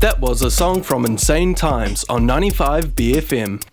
That was a song from Insane Times on 95 BFM.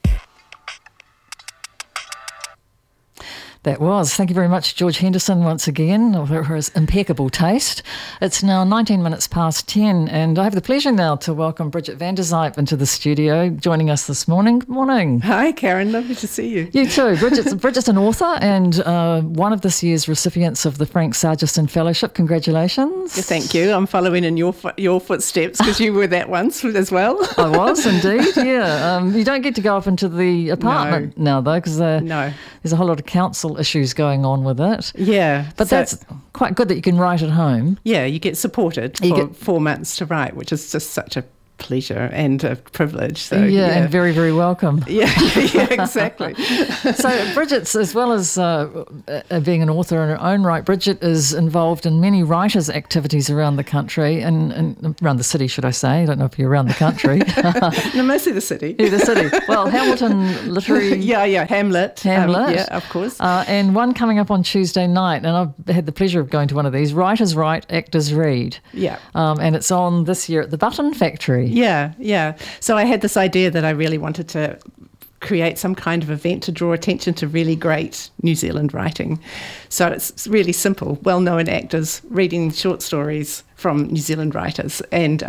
That was. Thank you very much, George Henderson, once again, for his impeccable taste. It's now 19 minutes past 10, and I have the pleasure now to welcome Bridget van der Zype into the studio, joining us this morning. Good morning. Hi, Karen. Lovely to see you. You too. Bridget's an author and one of this year's recipients of the Frank Sargiston Fellowship. Congratulations. Yeah, thank you. I'm following in your footsteps because you were that once as well. I was, indeed, yeah. You don't get to go up into the apartment now, though, because there's a whole lot of council issues going on with it. Yeah. But that's quite good that you can write at home. Yeah, you get supported for 4 months to write, which is just such a pleasure and a privilege. So, and very, very welcome. Yeah, exactly. So Bridget's, as well as being an author in her own right, Bridget is involved in many writers' activities around the country and around the city, should I say. I don't know if you're around the country. No, mostly the city. Yeah, the city. Well, Hamilton Literary... Hamlet. Hamlet. Of course. And one coming up on Tuesday night, and I've had the pleasure of going to one of these, Writers Write, Actors Read. Yeah. And it's on this year at the Button Factory. Yeah. So I had this idea that I really wanted to create some kind of event to draw attention to really great New Zealand writing. So it's really simple, well-known actors reading short stories from New Zealand writers. And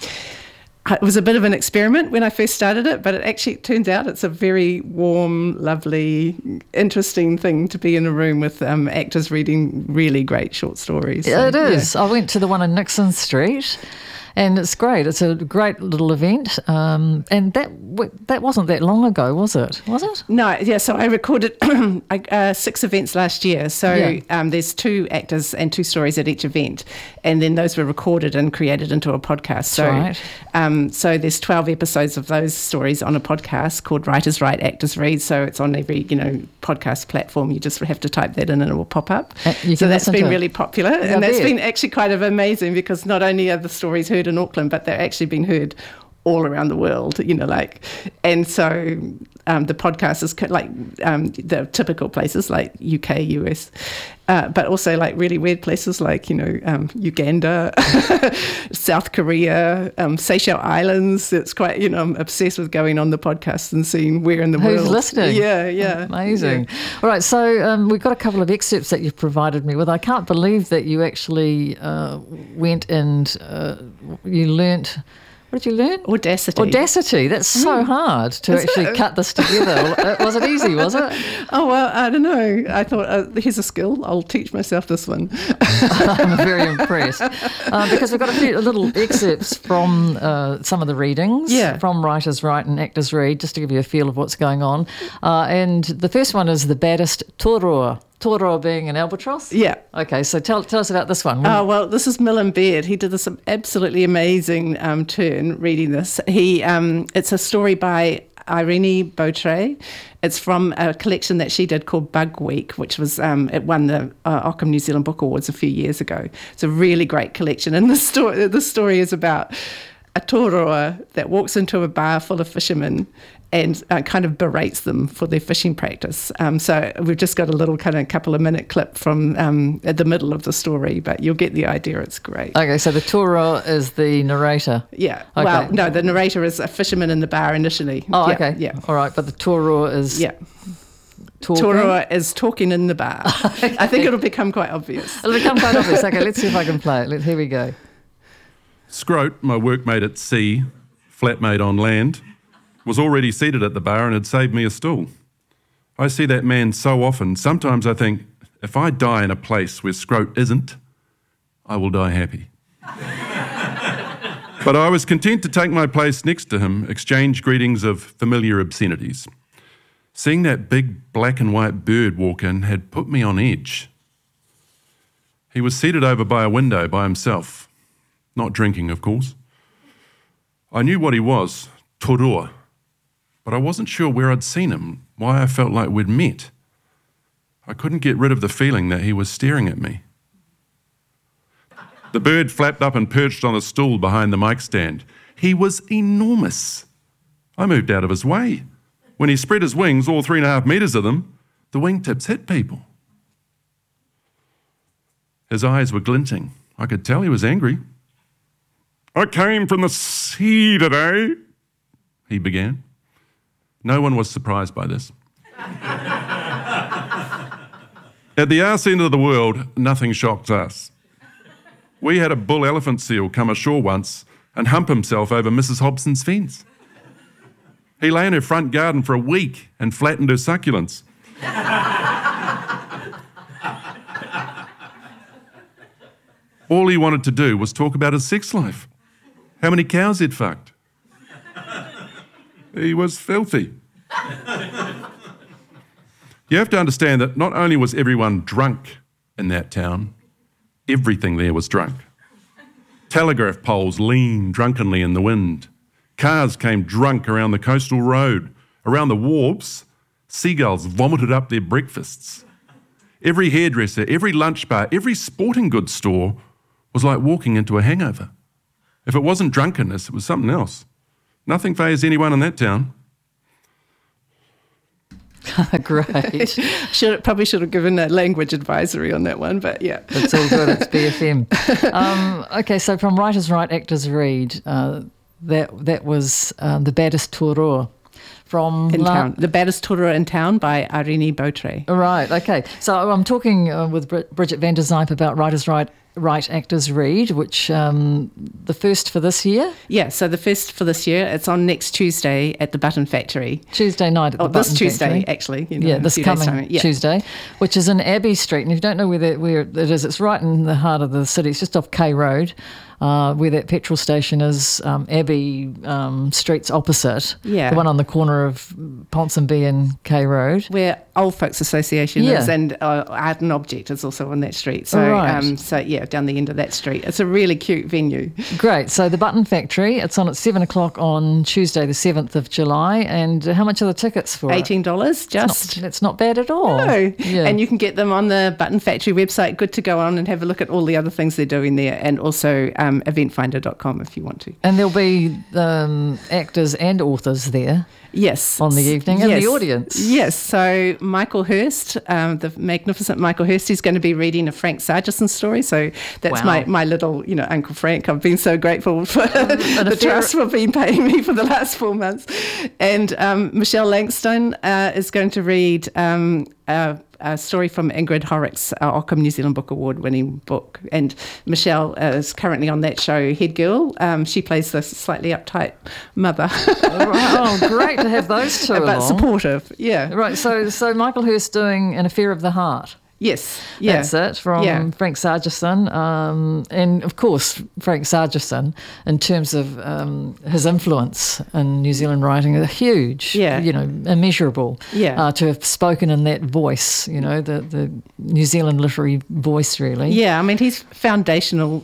it was a bit of an experiment when I first started it, but it actually turns out it's a very warm, lovely, interesting thing to be in a room with actors reading really great short stories. So, it is. Yeah. I went to the one in Nixon Street. And it's great. It's a great little event. And that wasn't that long ago, was it? Was it? No, yeah. So I recorded 6 events last year. So there's 2 actors and 2 stories at each event. And then those were recorded and created into a podcast. So, right. So there's 12 episodes of those stories on a podcast called Writers Write, Actors Read. So it's on every, podcast platform. You just have to type that in and it will pop up. So that's been really popular. And that's been actually kind of amazing because not only are the stories heard in Auckland, but they're actually being heard all around the world, and so the podcast is the typical places like UK, US, but also like really weird places like, Uganda, South Korea, Seychelles Islands. It's quite, I'm obsessed with going on the podcast and seeing where in the world. Who's listening? Yeah. Amazing. Yeah. All right, so we've got a couple of excerpts that you've provided me with. I can't believe that you actually went and you learnt... What did you learn? Audacity. That's so hard to actually cut this together. Was it easy, was it? Oh, well, I don't know. I thought, here's a skill. I'll teach myself this one. I'm very impressed. Because we've got a few little excerpts from some of the readings from Writers Write and Actors Read, just to give you a feel of what's going on. And the first one is The Baddest Toroa. Toroa being an albatross? Yeah. Okay, so tell us about this one. Oh, well, this is Millen Baird. He did this absolutely amazing turn reading this. It's a story by Irene Beautray. It's from a collection that she did called Bug Week, which was it won the Ockham New Zealand Book Awards a few years ago. It's a really great collection. And the story is about a toroa that walks into a bar full of fishermen and kind of berates them for their fishing practice. So we've just got a little kind of couple of minute clip from at the middle of the story, but you'll get the idea. It's great. Okay, so the toroa is the narrator. Yeah. Okay. Well, no, the narrator is a fisherman in the bar initially. Oh, okay. Yeah. All right, but the toroa is... Yeah. Talking? Toroa is talking in the bar. Okay. I think it'll become quite obvious. It'll become quite obvious. Okay, let's see if I can play it. Here we go. Scroat, my workmate at sea, flatmate on land, was already seated at the bar and had saved me a stool. I see that man so often, sometimes I think, if I die in a place where Scroat isn't, I will die happy. But I was content to take my place next to him, exchange greetings of familiar obscenities. Seeing that big black and white bird walk in had put me on edge. He was seated over by a window by himself, not drinking, of course. I knew what he was, toroa, but I wasn't sure where I'd seen him, why I felt like we'd met. I couldn't get rid of the feeling that he was staring at me. The bird flapped up and perched on a stool behind the mic stand. He was enormous. I moved out of his way. When he spread his wings, all 3.5 metres of them, the wingtips hit people. His eyes were glinting. I could tell he was angry. I came from the sea today, he began. No one was surprised by this. At the arse end of the world, nothing shocked us. We had a bull elephant seal come ashore once and hump himself over Mrs. Hobson's fence. He lay in her front garden for a week and flattened her succulents. All he wanted to do was talk about his sex life, how many cows he'd fucked. He was filthy. You have to understand that not only was everyone drunk in that town, everything there was drunk. Telegraph poles leaned drunkenly in the wind. Cars came drunk around the coastal road. Around the wharves, seagulls vomited up their breakfasts. Every hairdresser, every lunch bar, every sporting goods store was like walking into a hangover. If it wasn't drunkenness, it was something else. Nothing fazed anyone in that town. Great. Probably should have given a language advisory on that one, but yeah. It's all good, it's BFM. Okay, so from Writers Write, Actors Read, that was The Baddest Tōroa. Town. The Baddest Tōroa in Town by Arini Beautray. Right, okay. So I'm talking with Bridget van der Zype about Writers Write, Actors Read, which the first for this year? Yeah, so the first for this year, it's on next Tuesday at the Button Factory. Tuesday night at the Button Factory. This Tuesday, actually. This coming Tuesday, which is in Abbey Street. And if you don't know where it is, it's right in the heart of the city. It's just off K Road. Where that petrol station is, Abbey Street's opposite. Yeah. The one on the corner of Ponsonby and K Road. Where Old Folks Association is, and Art and Object is also on that street. So, down the end of that street. It's a really cute venue. Great. So the Button Factory, it's on at 7 o'clock on Tuesday the 7th of July. And how much are the tickets for $18 just. It's not bad at all. No. Yeah. And you can get them on the Button Factory website. Good to go on and have a look at all the other things they're doing there. And also eventfinder.com if you want to. And there'll be actors and authors there. Yes. On the evening and the audience. Yes. So Michael Hurst, the magnificent Michael Hurst, is going to be reading a Frank Sargison story. So that's my little, Uncle Frank. I've been so grateful for the trust for being paying me for the last 4 months. And Michelle Langston is going to read a story from Ingrid Horrocks, Ockham New Zealand Book Award winning book. And Michelle is currently on that show, Head Girl. She plays the slightly uptight mother. Oh, great to have those two But supportive, yeah. Right, so Michael Hurst doing An Affair of the Heart. Yes, yeah. That's it, from Frank Sargison. And, of course, Frank Sargison, in terms of his influence in New Zealand writing, is huge, immeasurable. Yeah. To have spoken in that voice, the New Zealand literary voice, really. Yeah, I mean, he's foundational,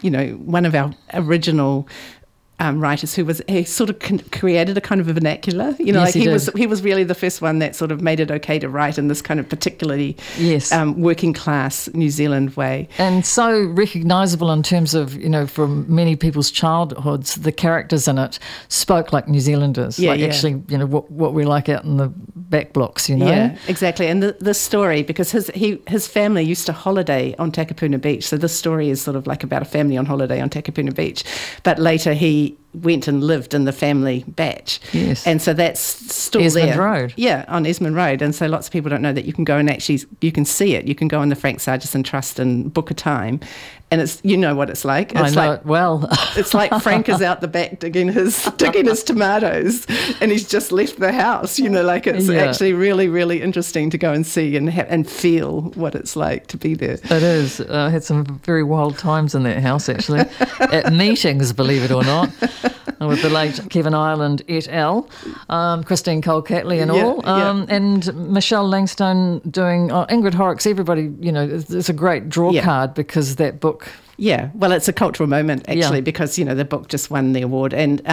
one of our original writers he sort of created a kind of a vernacular, he was really the first one that sort of made it okay to write in this kind of particularly working class New Zealand way, and so recognisable in terms of from many people's childhoods, the characters in it spoke like New Zealanders, actually what we like out in the back blocks, Yeah, exactly. And the story, because his family used to holiday on Takapuna Beach, so this story is sort of like about a family on holiday on Takapuna Beach, but later he went and lived in the family batch. Yes. And so that's still Esmond there. Road. Yeah, on Esmond Road. And so lots of people don't know that you can go and actually, you can see it. You can go on the Frank Sargison Trust and book a time. And it's, what it's like. It's I know it well. It's like Frank is out the back digging his tomatoes, and he's just left the house. It's actually really, really interesting to go and see and feel what it's like to be there. It is. I had some very wild times in that house, actually, at meetings, believe it or not, with the late Kevin Ireland et al., Christine Cole-Catley and all, and Michelle Langston doing Ingrid Horrocks. Everybody, it's a great draw card because that book. Yeah, well, it's a cultural moment, actually, because, the book just won the award.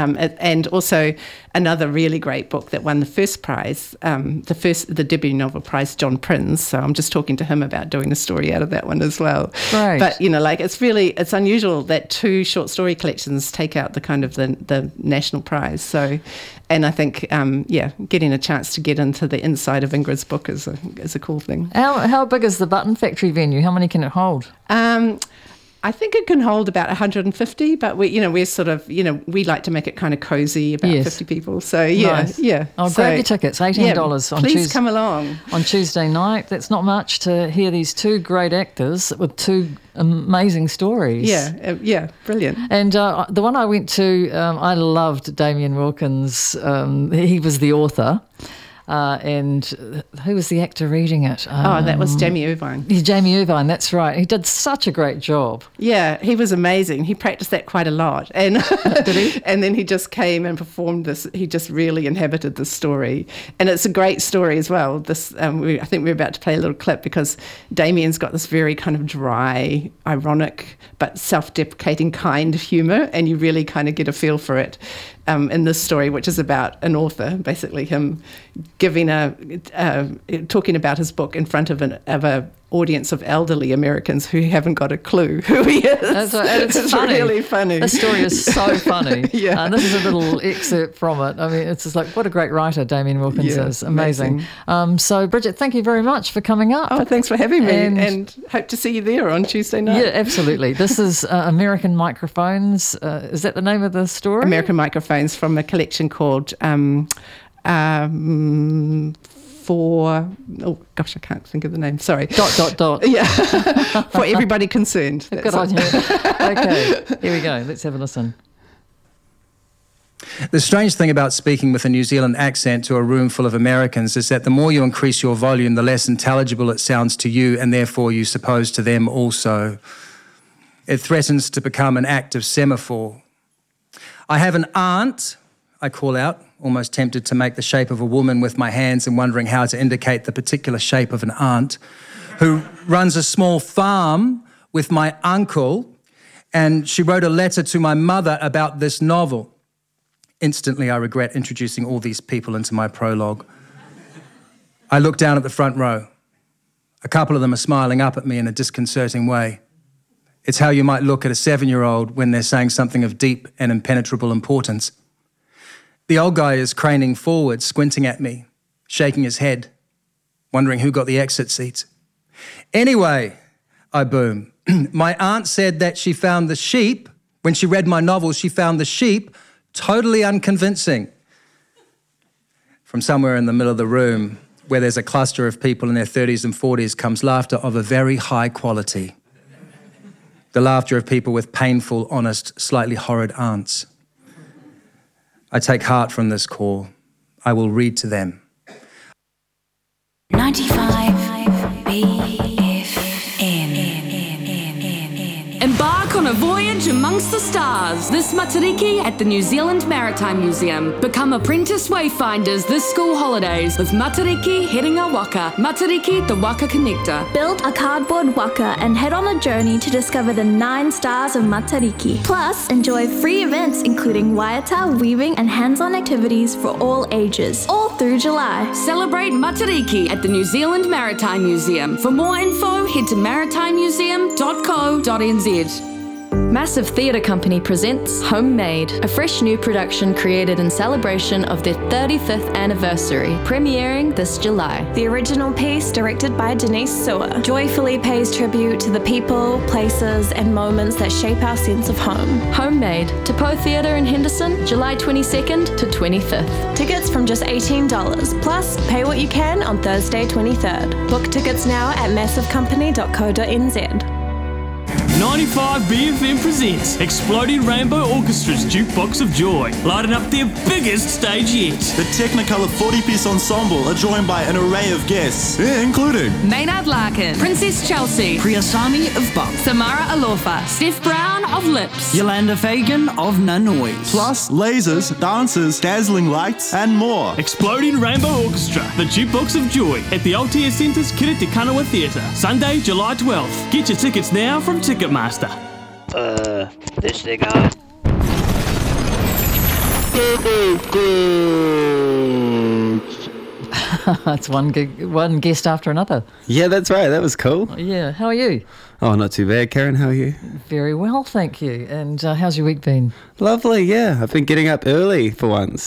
And also another really great book that won the first prize, the debut novel prize, John Prins. So I'm just talking to him about doing a story out of that one as well. Right. But, it's unusual that two short story collections take out the kind of the national prize. So, and I think, getting a chance to get into the inside of Ingrid's book is a cool thing. How big is the Button Factory venue? How many can it hold? I think it can hold about 150, but we're sort of, we like to make it kind of cozy, about 50 people. So nice. Oh, grab your tickets, $18 on Tuesday. Please come along. On Tuesday night. That's not much to hear these two great actors with two amazing stories. Yeah, brilliant. And the one I went to, I loved Damien Wilkins. He was the author. And who was the actor reading it? That was Jamie Irvine. Jamie Irvine, that's right. He did such a great job. Yeah, he was amazing. He practiced that quite a lot. And did he? And then he just came and performed this. He just really inhabited the story. And it's a great story as well. This, I think we're about to play a little clip because Damien's got this very kind of dry, ironic, but self-deprecating kind of humour, and you really kind of get a feel for it. In this story, which is about an author, basically him giving talking about his book in front of a audience of elderly Americans who haven't got a clue who he is. That's right. And it's funny. Really funny. The story is so funny. Yeah. This is a little excerpt from it. I mean, it's just like, what a great writer Damien Wilkins is. Amazing. So, Bridget, thank you very much for coming up. Oh, thanks for having me, and hope to see you there on Tuesday night. Yeah, absolutely. This is American Microphones. Is that the name of the story? American Microphones, from a collection called I can't think of the name. Sorry. ... Yeah. For everybody concerned. Good on you. Okay, here we go. Let's have a listen. The strange thing about speaking with a New Zealand accent to a room full of Americans is that the more you increase your volume, the less intelligible it sounds to you, and therefore you suppose to them also. It threatens to become an active semaphore. I have an aunt, I call out, almost tempted to make the shape of a woman with my hands and wondering how to indicate the particular shape of an aunt, who runs a small farm with my uncle, and she wrote a letter to my mother about this novel. Instantly, I regret introducing all these people into my prologue. I look down at the front row. A couple of them are smiling up at me in a disconcerting way. It's how you might look at a 7-year-old when they're saying something of deep and impenetrable importance. The old guy is craning forward, squinting at me, shaking his head, wondering who got the exit seats. Anyway, I boom. My aunt said that she found the sheep, when she read my novel, she found the sheep totally unconvincing. From somewhere in the middle of the room, where there's a cluster of people in their 30s and 40s, comes laughter of a very high quality. The laughter of people with painful, honest, slightly horrid aunts. I take heart from this call. I will read to them. 95 BFM. Embark on a voyage amongst the stars this Matariki at the New Zealand Maritime Museum. Become apprentice wayfinders this school holidays with Matariki Headinga Waka, Matariki the Waka Connector. Build a cardboard waka and head on a journey to discover the 9 stars of Matariki. Plus, enjoy free events including waiata, weaving and hands-on activities for all ages, all through July. Celebrate Matariki at the New Zealand Maritime Museum. For more info, head to maritimemuseum.co.nz. Massive Theatre Company presents Homemade, a fresh new production created in celebration of their 35th anniversary, premiering this July. The original piece, directed by Denise Sewer, joyfully pays tribute to the people, places and moments that shape our sense of home. Homemade, Te Pou Theatre in Henderson, July 22nd to 25th. Tickets from just $18, plus pay what you can on Thursday 23rd. Book tickets now at massivecompany.co.nz. 95 BFM presents Exploding Rainbow Orchestra's Jukebox of Joy, lighting up their biggest stage yet. The Technicolor 40-piece ensemble are joined by an array of guests, including Maynard Larkin, Princess Chelsea, Priyasami of Bump, Samara Alofa, Steph Brown of Lips, Yolanda Fagan of Nanoise, plus lasers, dancers, dazzling lights, and more. Exploding Rainbow Orchestra, the Jukebox of Joy, at the Aotea Centre's Kiriti Kanawa Theatre, Sunday, July 12th. Get your tickets now from Ticketmaster. This thing on. It's one guest after another. Yeah, that's right. That was cool. Yeah. How are you? Oh, not too bad. Karen, how are you? Very well, thank you. And how's your week been? Lovely, yeah. I've been getting up early for once.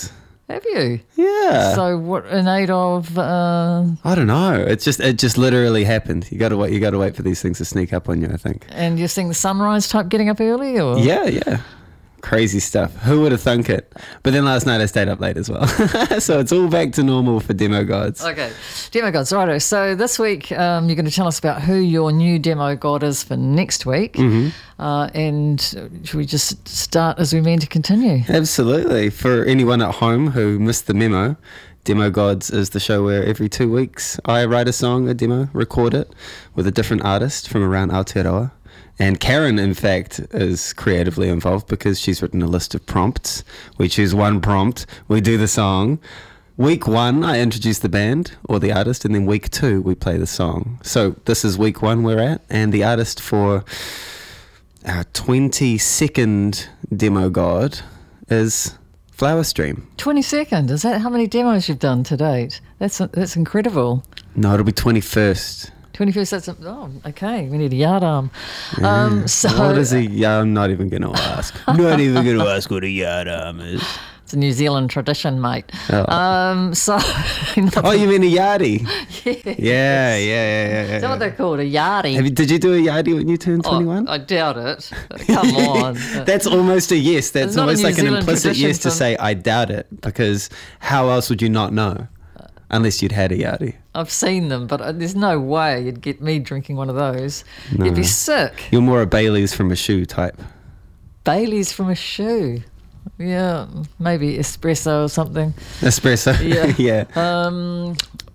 Have you? Yeah. So what, in aid of? I don't know. It just literally happened. You got to wait for these things to sneak up on you, I think. And you're seeing the sunrise type getting up early, or? Yeah. Crazy stuff. Who would have thunk it? But then last night I stayed up late as well. So it's all back to normal for Demo Gods. Okay. Demo Gods, righto. So this week you're going to tell us about who your new Demo God is for next week. Mm-hmm. And should we just start as we mean to continue? Absolutely. For anyone at home who missed the memo, Demo Gods is the show where every 2 weeks I write a song, a demo, record it with a different artist from around Aotearoa. And Karen, in fact, is creatively involved because she's written a list of prompts. We choose one prompt, we do the song. Week 1, I introduce the band or the artist, and then week 2, we play the song. So this is week 1 we're at, and the artist for our 22nd Demo God is Flower Stream. 22nd? Is that how many demos you've done to date? That's incredible. No, it'll be 21st. 21st, okay, we need a yard arm. Yeah. So what is I'm not even going to ask. Not even going to ask what a yard arm is. It's a New Zealand tradition, mate. Oh, you mean a yardie? Yeah. Yeah. Is that what they're called, a yardie? Did you do a yardie when you turned 21? I doubt it. Come on. That's almost a yes. That's almost like an implicit yes to from... say, I doubt it, because how else would you not know? Unless you'd had a yardie. I've seen them, but there's no way you'd get me drinking one of those. No. You'd be sick. You're more a Bailey's from a shoe type. Bailey's from a shoe? Yeah, maybe espresso or something. Espresso? Yeah. Yeah.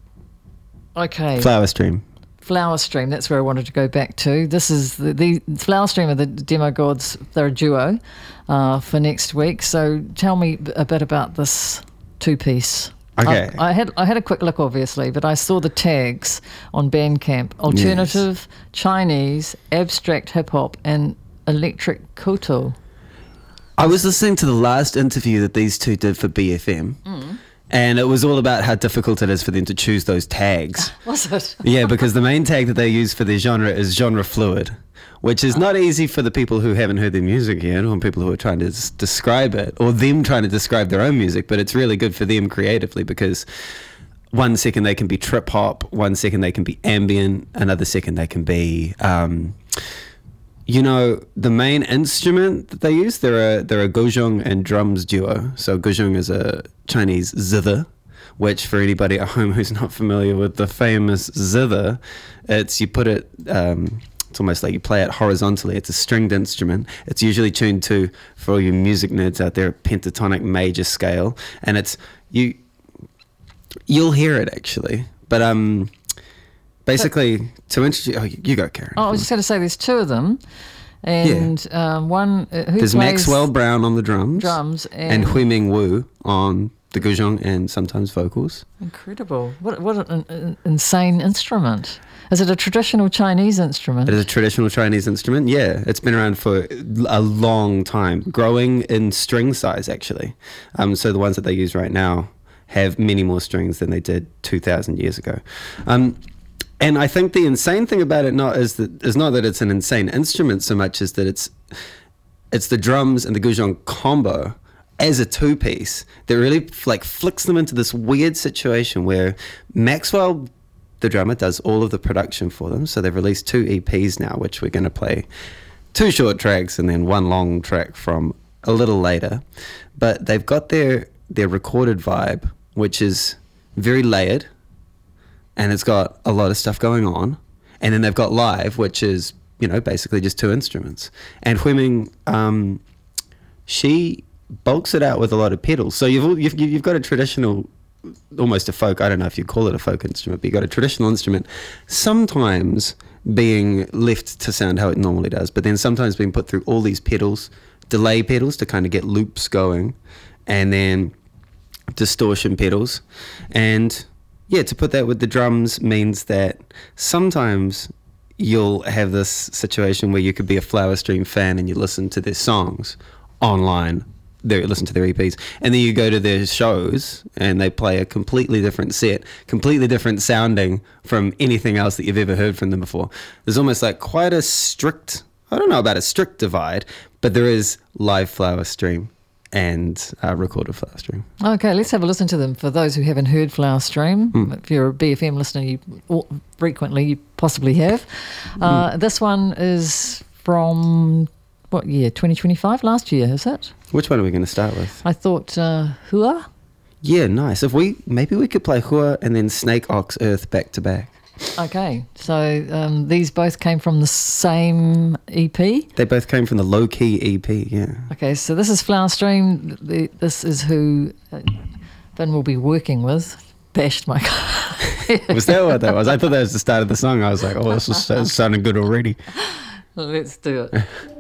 Okay. Flower Stream, that's where I wanted to go back to. This is the Flower Stream of the Demo Gods. They're a duo for next week. So tell me a bit about this two-piece. Okay. I had a quick look, obviously, but I saw the tags on Bandcamp: alternative, yes, Chinese, abstract hip hop, and electric koto. I was listening to the last interview that these two did for BFM, and it was all about how difficult it is for them to choose those tags. Was it? Yeah, because the main tag that they use for their genre is genre fluid, which is not easy for the people who haven't heard their music yet, or people who are trying to describe it, or them trying to describe their own music, but it's really good for them creatively because 1 second they can be trip hop, 1 second they can be ambient, another second they can be, the main instrument that they use, they're a guzheng and drums duo. So guzheng is a Chinese zither, which for anybody at home who's not familiar with the famous zither, it's you put it... it's almost like you play it horizontally. It's a stringed instrument. It's usually tuned to, for all you music nerds out there, a pentatonic major scale. And it's, you'll hear it actually. But basically, to introduce, you go, Karen. I was just going to say there's two of them. And one, there's Maxwell Brown on the drums. And Huiming Wu on the guzheng and sometimes vocals. Incredible. What an insane instrument. Is it a traditional Chinese instrument? It is a traditional Chinese instrument, yeah. It's been around for a long time, growing in string size, actually. So the ones that they use right now have many more strings than they did 2,000 years ago. And I think the insane thing about it is not that it's an insane instrument so much as that it's the drums and the guzheng combo as a two-piece that really flicks them into this weird situation where Maxwell, the drummer, does all of the production for them. So they've released 2 EPs now, which we're going to play 2 short tracks and then 1 long track from a little later. But they've got their recorded vibe, which is very layered, and it's got a lot of stuff going on. And then they've got live, which is, basically just 2 instruments. And Huiming, she bulks it out with a lot of pedals. So you've got a traditional, almost a folk, I don't know if you call it a folk instrument, but you've got a traditional instrument sometimes being left to sound how it normally does, but then sometimes being put through all these pedals, delay pedals to kind of get loops going, and then distortion pedals. And to put that with the drums means that sometimes you'll have this situation where you could be a Flower Stream fan and you listen to their songs online, listen to their EPs, and then you go to their shows and they play a completely different set, completely different sounding from anything else that you've ever heard from them before. There's almost like quite a strict, I don't know about a strict divide, but there is live Flower Stream and recorded Flower Stream. Okay, let's have a listen to them. For those who haven't heard Flower Stream, if you're a BFM listener, you possibly have. This one is from, what year? 2025, last year, is it? Which one are we going to start with? I thought Hua. Yeah, nice. Maybe we could play Hua and then Snake, Ox, Earth back to back. Okay, so these both came from the same EP? They both came from the Low Key EP, yeah. Okay, so this is Flower Stream. This is who Finn will be working with. Bashed my car. Was that what that was? I thought that was the start of the song. I was like, oh, this is sounding good already. Well, let's do it.